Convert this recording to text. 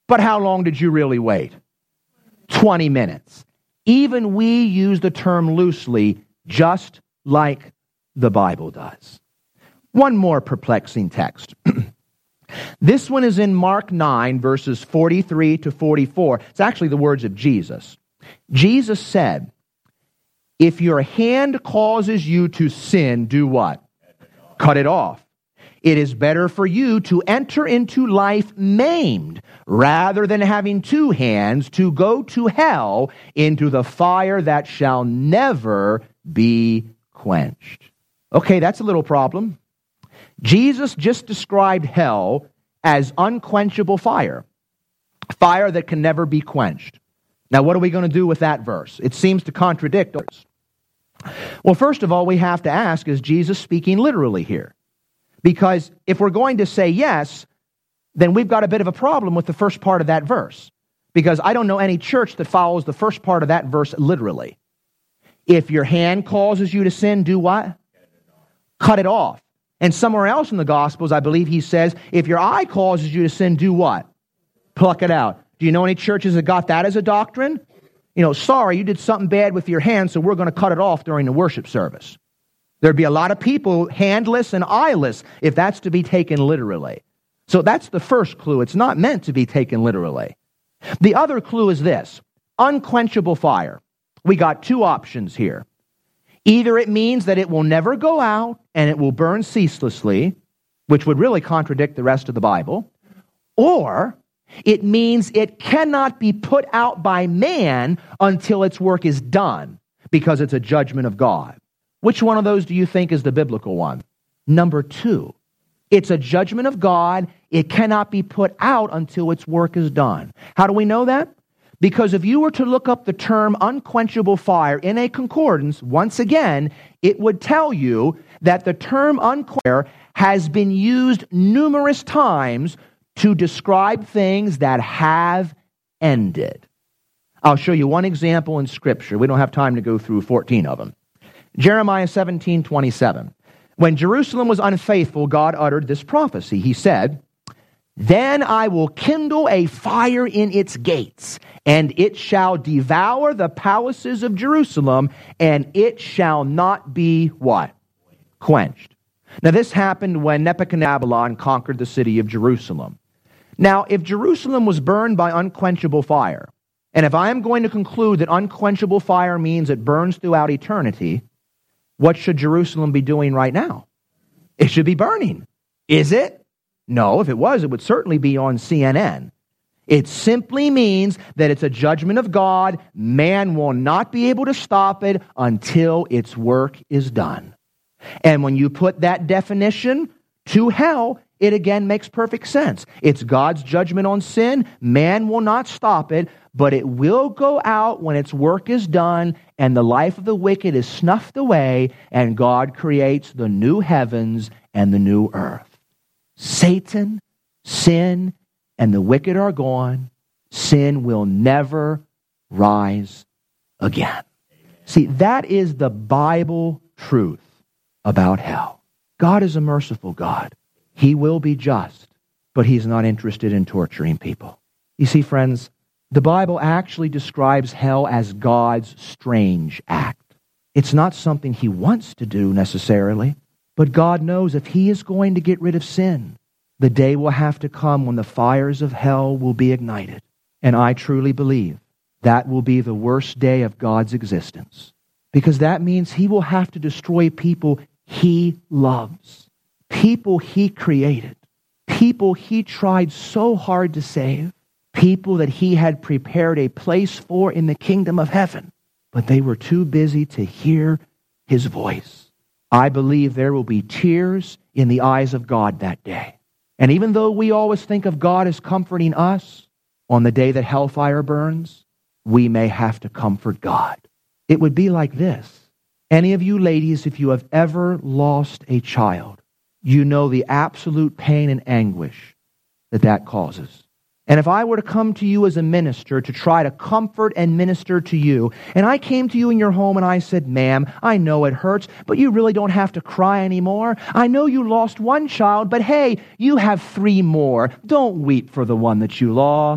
But how long did you really wait? 20 minutes. Even we use the term loosely, just like the Bible does. One more perplexing text. This one is in Mark 9, verses 43 to 44. It's actually the words of Jesus. Jesus said, if your hand causes you to sin, do what? Cut it off. It is better for you to enter into life maimed, rather than having two hands to go to hell into the fire that shall never be quenched. Okay, that's a little problem. Jesus just described hell as unquenchable fire, fire that can never be quenched. Now, what are we going to do with that verse? It seems to contradict us. Well, first of all, we have to ask, is Jesus speaking literally here? Because if we're going to say yes, then we've got a bit of a problem with the first part of that verse. Because I don't know any church that follows the first part of that verse literally. If your hand causes you to sin, do what? Cut it off. And somewhere else in the Gospels, I believe he says, if your eye causes you to sin, do what? Pluck it out. Do you know any churches that got that as a doctrine? You know, sorry, you did something bad with your hand, so we're going to cut it off during the worship service. There'd be a lot of people handless and eyeless if that's to be taken literally. So that's the first clue. It's not meant to be taken literally. The other clue is this: unquenchable fire. We got two options here. Either it means that it will never go out and it will burn ceaselessly, which would really contradict the rest of the Bible, or it means it cannot be put out by man until its work is done, because it's a judgment of God. Which one of those do you think is the biblical one? Number 2. It's a judgment of God. It cannot be put out until its work is done. How do we know that? Because if you were to look up the term unquenchable fire in a concordance, once again, it would tell you that the term unquenchable has been used numerous times to describe things that have ended. I'll show you one example in Scripture. We don't have time to go through 14 of them. Jeremiah 17:27. When Jerusalem was unfaithful, God uttered this prophecy. He said, then I will kindle a fire in its gates, and it shall devour the palaces of Jerusalem, and it shall not be what? Quenched. Now this happened when Nebuchadnezzar conquered the city of Jerusalem. Now, if Jerusalem was burned by unquenchable fire, and if I am going to conclude that unquenchable fire means it burns throughout eternity, what should Jerusalem be doing right now? It should be burning. Is it? No, if it was, it would certainly be on CNN. It simply means that it's a judgment of God. Man will not be able to stop it until its work is done. And when you put that definition to hell, it again makes perfect sense. It's God's judgment on sin. Man will not stop it, but it will go out when its work is done and the life of the wicked is snuffed away, and God creates the new heavens and the new earth. Satan, sin, and the wicked are gone. Sin will never rise again. See, that is the Bible truth about hell. God is a merciful God. He will be just, but He's not interested in torturing people. You see, friends, the Bible actually describes hell as God's strange act. It's not something He wants to do necessarily, but God knows if He is going to get rid of sin, the day will have to come when the fires of hell will be ignited. And I truly believe that will be the worst day of God's existence, because that means He will have to destroy people He loves, people He created, people He tried so hard to save, people that He had prepared a place for in the kingdom of heaven, but they were too busy to hear His voice. I believe there will be tears in the eyes of God that day. And even though we always think of God as comforting us, on the day that hellfire burns, we may have to comfort God. It would be like this. Any of you ladies, if you have ever lost a child, you know the absolute pain and anguish that causes. And if I were to come to you as a minister to try to comfort and minister to you, and I came to you in your home and I said, ma'am, I know it hurts, but you really don't have to cry anymore. I know you lost one child, but hey, you have 3 more. Don't weep for the one that you lost.